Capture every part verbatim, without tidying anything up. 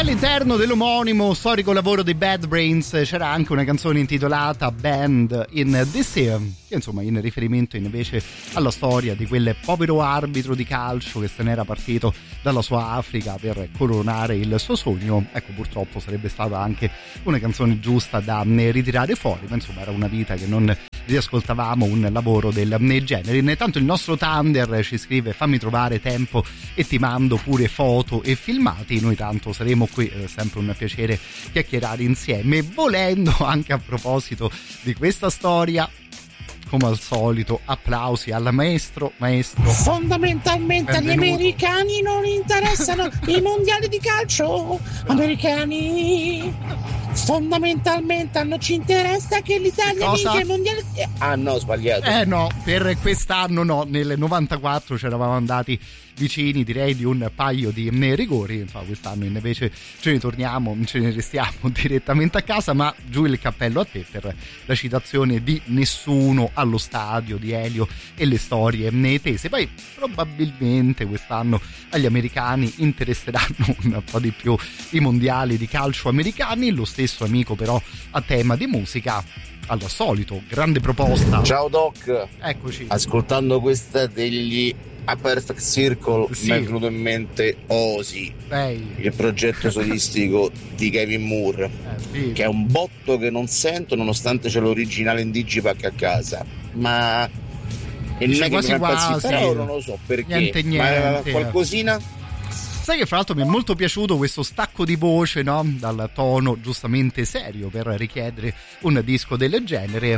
All'interno dell'omonimo storico lavoro dei Bad Brains c'era anche una canzone intitolata Band in D C, che insomma in riferimento invece alla storia di quel povero arbitro di calcio che se n'era partito dalla sua Africa per coronare il suo sogno. Ecco, purtroppo sarebbe stata anche una canzone giusta da ritirare fuori, ma insomma era una vita che non riascoltavamo un lavoro del genere. Intanto il nostro Thunder ci scrive: fammi trovare tempo e ti mando pure foto e filmati. Noi tanto saremo qui, è sempre un piacere chiacchierare insieme. Volendo, anche a proposito di questa storia, come al solito applausi al maestro maestro fondamentalmente benvenuto. Agli americani non interessano i mondiali di calcio. Americani fondamentalmente non ci interessa che l'Italia vinca i mondiali. Ah no, ho sbagliato. Eh no, per quest'anno no, nel novantaquattro ci eravamo andati vicini, direi di un paio di rigori. Insomma, quest'anno invece ce ne torniamo, ce ne restiamo direttamente a casa. Ma giù il cappello a te per la citazione di Nessuno allo stadio di Elio e le storie tese. Poi probabilmente quest'anno agli americani interesseranno un po' di più i mondiali di calcio americani. Lo stesso amico però a tema di musica, al solito grande proposta. Ciao Doc, eccoci. Ascoltando questa degli A Perfect Circle, sì. mi è venuto in mente Ozzy, Ehi. il progetto solistico di Kevin Moore, eh, sì. che è un botto che non sento nonostante c'è l'originale in digipack a casa, ma e non è che quasi mi fa quasi, impazzire, però non lo so perché. niente, niente. Ma qualcosina? Sai che fra l'altro mi è molto piaciuto questo stacco di voce, no? Dal tono giustamente serio per richiedere un disco del genere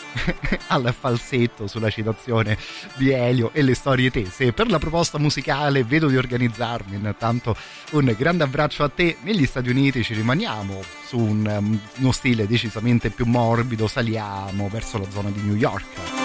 al falsetto sulla citazione di Elio e le storie tese. Per la proposta musicale vedo di organizzarmi. Intanto un grande abbraccio a te. Negli Stati Uniti ci rimaniamo su un, uno stile decisamente più morbido, saliamo verso la zona di New York.